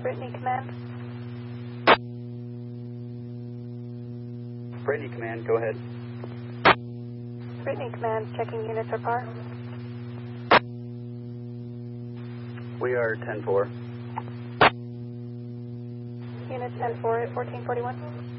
Brittany Command. Brittany Command, go ahead. Brittany Command, checking units are par. We are 10-4. Unit 10-4 at 1441.